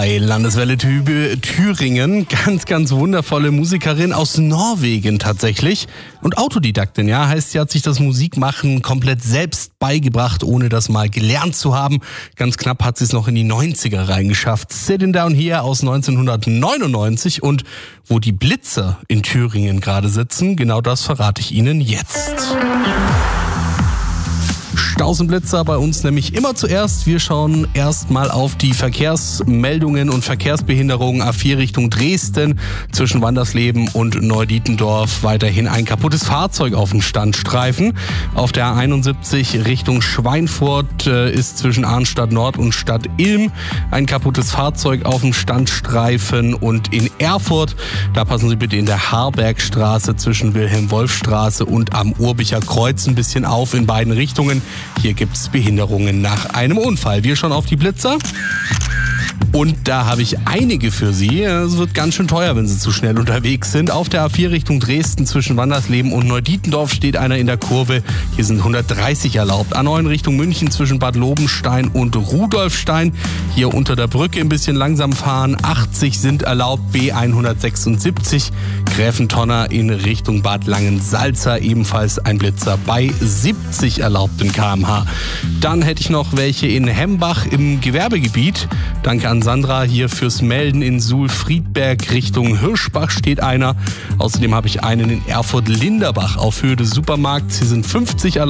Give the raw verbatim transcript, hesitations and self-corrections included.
Bei Landeswelle Thü- Thüringen, ganz, ganz wundervolle Musikerin aus Norwegen tatsächlich. Und Autodidaktin, ja, heißt, sie hat sich das Musikmachen komplett selbst beigebracht, ohne das mal gelernt zu haben. Ganz knapp hat sie es noch in die neunziger reingeschafft. Sitting Down Here aus neunzehnhundertneunundneunzig. Und wo die Blitzer in Thüringen gerade sitzen, genau das verrate ich Ihnen jetzt. Staus und Blitzer bei uns nämlich immer zuerst. Wir schauen erstmal auf die Verkehrsmeldungen und Verkehrsbehinderungen A vier Richtung Dresden zwischen Wandersleben und Neudietendorf. Weiterhin ein kaputtes Fahrzeug auf dem Standstreifen. Auf der A einundsiebzig Richtung Schweinfurt äh, ist zwischen Arnstadt Nord und Stadt Ilm ein kaputtes Fahrzeug auf dem Standstreifen. Und in Erfurt, da passen Sie bitte in der Harbergstraße zwischen Wilhelm-Wolf-Straße und am Urbicher Kreuz ein bisschen auf in beiden Richtungen. Hier gibt es Behinderungen nach einem Unfall. Wir schauen auf die Blitzer. Und da habe ich einige für Sie. Es wird ganz schön teuer, wenn Sie zu schnell unterwegs sind. Auf der A vier Richtung Dresden zwischen Wandersleben und Neudietendorf steht einer in der Kurve. Hier sind hundertdreißig erlaubt. A neun Richtung München zwischen Bad Lobenstein und Rudolfstein. Hier unter der Brücke ein bisschen langsam fahren. achtzig sind erlaubt. B hundertsechsundsiebzig. Gräfentonner in Richtung Bad Langensalza. Ebenfalls ein Blitzer bei siebzig erlaubten Kilometer pro Stunde. Dann hätte ich noch welche in Hembach im Gewerbegebiet. Danke an Sandra hier fürs Melden. In Suhl-Friedberg Richtung Hirschbach steht einer. Außerdem habe ich einen in Erfurt-Linderbach auf Höhe des Supermarkts. Hier sind fünfzig erlaubt.